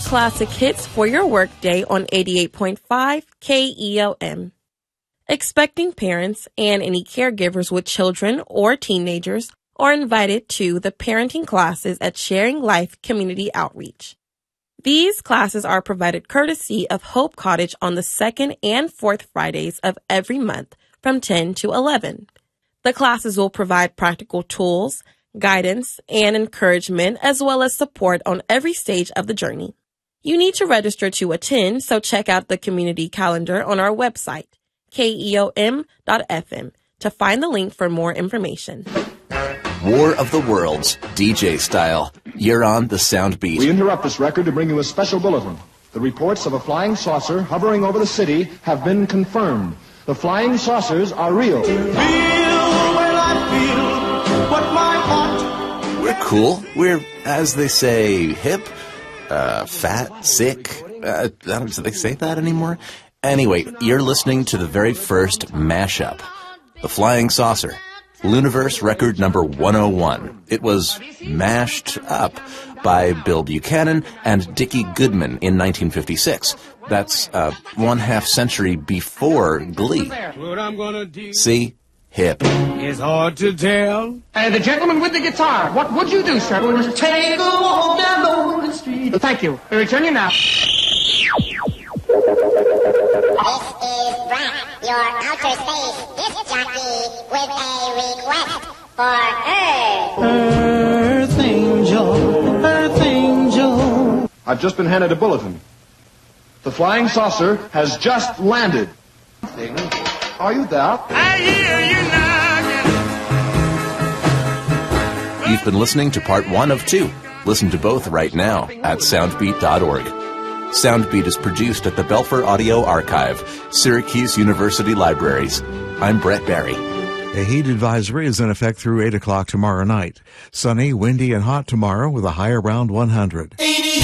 classic hits for your workday on 88.5 KELM. Expecting parents and any caregivers with children or teenagers are invited to the parenting classes at Sharing Life Community Outreach. These classes are provided courtesy of Hope Cottage on the second and fourth Fridays of every month from 10 to 11. The classes will provide practical tools, guidance, and encouragement, as well as support on every stage of the journey. You need to register to attend, so check out the community calendar on our website, KEOM.FM, to find the link for more information. War of the Worlds, DJ style. You're on the Sound Beat. We interrupt this record to bring you a special bulletin. The reports of a flying saucer hovering over the city have been confirmed. The flying saucers are real. We're cool. We're, as they say, hip, fat, sick. Do they say that anymore? Anyway, you're listening to the very first mashup. The Flying Saucer. Luniverse record number 101. It was mashed up by Bill Buchanan and Dickie Goodman in 1956. That's 1/2 century before Glee. See? Hip. It's hard to tell. The gentleman with the guitar, what would you do, sir? Take a walk down the street. Thank you. We return you now. This is Brad, your outer space disc jockey, with a request for Earth. Earth Angel, Earth Angel. I've just been handed a bulletin. The flying saucer has just landed. Are you there? I hear you knocking. You've been listening to part 1 of 2. Listen to both right now at soundbeat.org. Soundbeat is produced at the Belfer Audio Archive, Syracuse University Libraries. I'm Brett Barry. A heat advisory is in effect through 8 o'clock tomorrow night. Sunny, windy, and hot tomorrow with a high around 100.